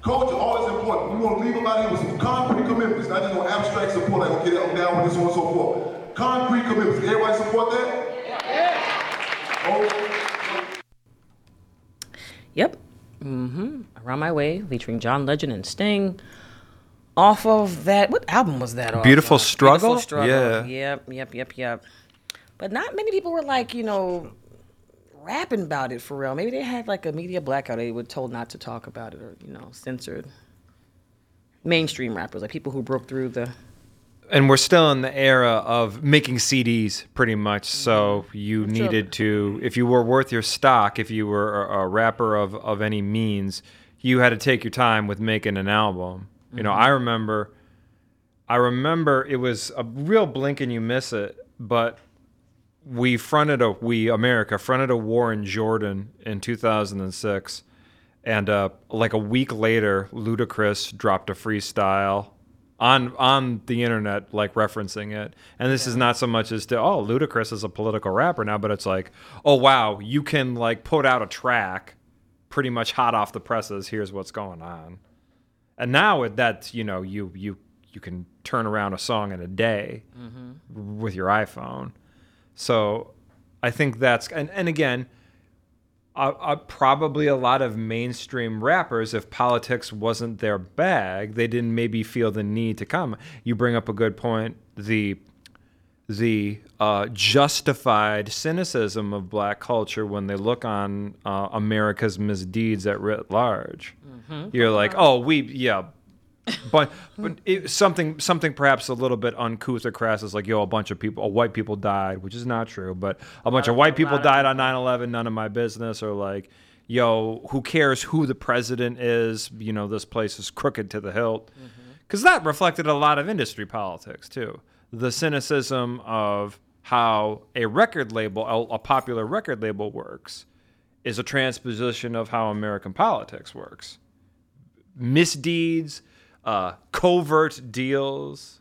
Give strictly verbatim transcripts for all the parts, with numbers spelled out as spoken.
Culture, all is important. We want to leave about here with some concrete commitments, not just no abstract support like, okay, I'm down with this, so on and so forth. Concrete commitments. Can everybody support that? Yeah. Oh. Yep. Mm-hmm. Around My Way, featuring John Legend and Sting. Off of that, what album was that off Beautiful of? Struggle? Beautiful Struggle. Yeah. Yep, yep, yep, yep. But not many people were like, you know, rapping about it for real. Maybe they had like a media blackout. They were told not to talk about it or, you know, censored. Mainstream rappers, like people who broke through the... And we're still in the era of making C Ds, pretty much. So you I'm needed to, if you were worth your stock, if you were a, a rapper of, of any means, you had to take your time with making an album. You know, mm-hmm. I remember, I remember it was a real blink and you miss it, but we fronted a, we, America, fronted a war in Jordan in two thousand six. And uh, like a week later, Ludacris dropped a freestyle on on the internet, like referencing it. And this yeah. is not so much as to, oh, Ludacris is a political rapper now, but it's like, oh, wow, you can like put out a track pretty much hot off the presses. Here's what's going on. And now that's, you know, you you you can turn around a song in a day mm-hmm. with your iPhone. So I think that's, and, and again, uh, uh, probably a lot of mainstream rappers, if politics wasn't their bag, they didn't maybe feel the need to come. You bring up a good point, the the uh, justified cynicism of black culture when they look on uh, America's misdeeds at writ large. Mm-hmm. You're like, oh, we, yeah. But but it, something something perhaps a little bit uncouth or crass is like, yo, a bunch of people, uh, white people died, which is not true, but a bunch of white people died on nine eleven, none of my business, or like, yo, who cares who the president is? You know, this place is crooked to the hilt. Because mm-hmm. that reflected a lot of industry politics, too. The cynicism of how a record label, a, a popular record label works, is a transposition of how American politics works. Misdeeds, uh, covert deals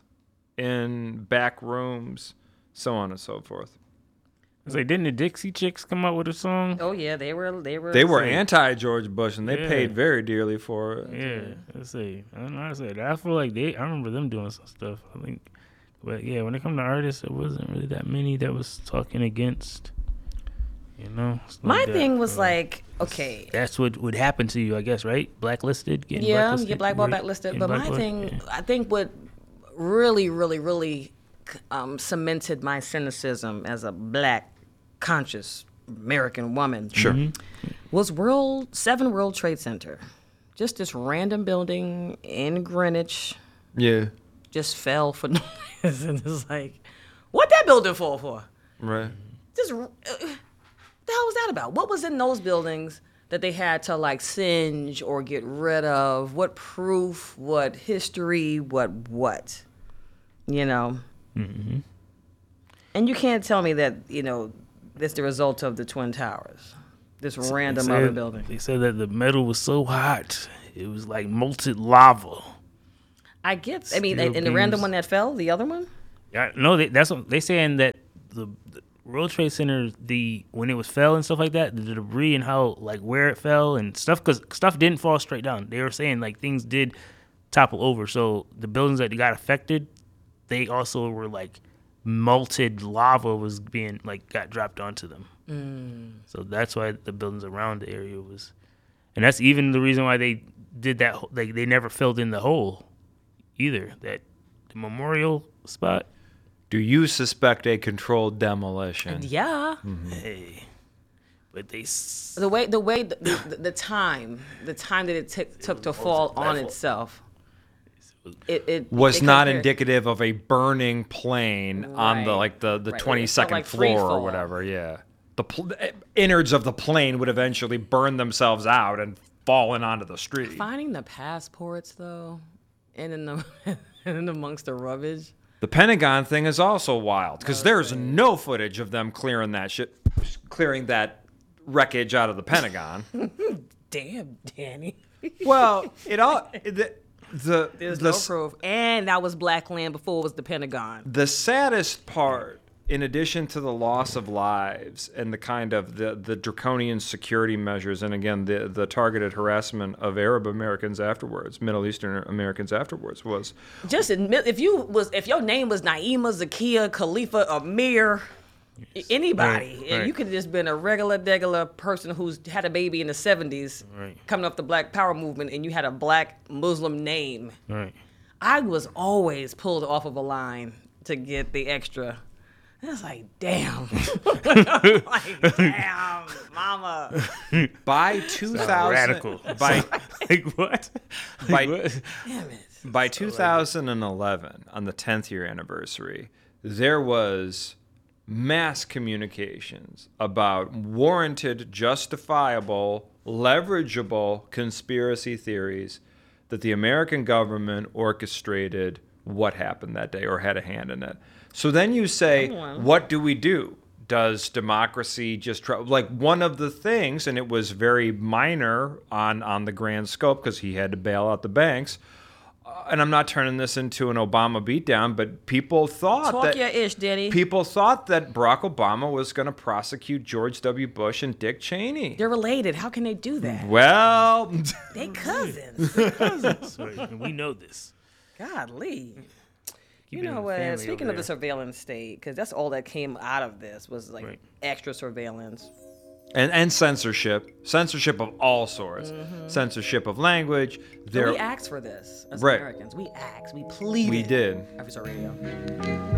in back rooms, so on and so forth. I was like, didn't the Dixie Chicks come up with a song? Oh yeah, they were. They were. They were anti-George Bush, and they yeah. paid very dearly for it. Yeah, let's see. I don't know. I said I feel like they. I remember them doing some stuff. I think, but yeah, when it comes to artists, it wasn't really that many that was talking against. You know, my like thing that. was uh, like, okay, that's what would happen to you, I guess, right? Blacklisted, getting yeah, blacklisted, get blackballed, right? blacklisted. Getting But my blackballed, thing, yeah. I think, what really, really, really um, cemented my cynicism as a black, conscious American woman, sure, mm-hmm. was World Seven World Trade Center, just this random building in Greenwich. Yeah, just fell for no reason. It's like, what that building fall for? Right. Just. Uh, What the hell was that about? What was in those buildings that they had to like singe or get rid of? What proof? What history? What what? You know? Mm-hmm. And you can't tell me that, you know, that's the result of the Twin Towers. This so random said, other building. They said that the metal was so hot, it was like molten lava. I get, I mean, and the random one that fell, the other one? Yeah, no, they, that's what they saying that the, the World Trade Center, the when it was fell and stuff like that, the debris and how like where it fell and stuff, because stuff didn't fall straight down. They were saying like things did topple over. So the buildings that got affected, they also were like melted lava was being like got dropped onto them. Mm. So that's why the buildings around the area was, and that's even the reason why they did that. Like they never filled in the hole either. That the memorial spot. Do you suspect a controlled demolition? Yeah. Mm-hmm. Hey, but they s- the way the way the, the, the time the time that it t- took to fall on itself. It, it was it not compared. indicative of a burning plane right. on the like the the twenty-second right. like floor or whatever. Yeah, the pl- innards of the plane would eventually burn themselves out and fallen onto the street. Finding the passports though, and in the and amongst the rubbish. The Pentagon thing is also wild because there's no footage of them clearing that shit, clearing that wreckage out of the Pentagon. Damn, Danny. Well, it all the the there's the, no proof, and that was black land before it was the Pentagon. The saddest part in addition to the loss of lives and the kind of the, the draconian security measures, and again, the, the targeted harassment of Arab Americans afterwards, Middle Eastern Americans afterwards, was Just admit, if you was if your name was Naima, Zakia, Khalifa, Amir, anybody, Right, and right. you could have just been a regular, regular person who's had a baby in the seventies, Right. coming off the Black Power movement, and you had a black Muslim name. Right. I was always pulled off of a line to get the extra. And it's like, damn. like, damn, mama. by two thousand Radical. by Like what? by Like what? Damn it. by two thousand eleven, on the tenth year anniversary, there was mass communications about warranted, justifiable, leverageable conspiracy theories that the American government orchestrated what happened that day or had a hand in it. So then you say, on. what do we do? Does democracy just try, like one of the things, and it was very minor on, on the grand scope because he had to bail out the banks, uh, and I'm not turning this into an Obama beatdown, but people thought Talk that your ish, Diddy. people thought that Barack Obama was going to prosecute George W. Bush and Dick Cheney. They're related. How can they do that? Well, They cousins. Cousins. Right. And we know this. Golly. Keep You it in know the what? family Speaking over of the there. surveillance state, because that's all that came out of this was like Right. extra surveillance. and, and censorship, censorship of all sorts, censorship of language. And There, we asked for this as Right. Americans. We asked. We pleaded. we did. Episode Radio.